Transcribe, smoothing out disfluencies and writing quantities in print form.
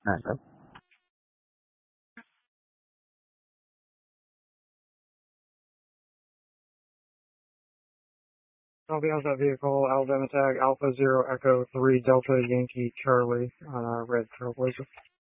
All right, bye. Copy of that vehicle, Alabama tag Alpha Zero Echo 3 Delta Yankee Charlie on a red Trailblazer.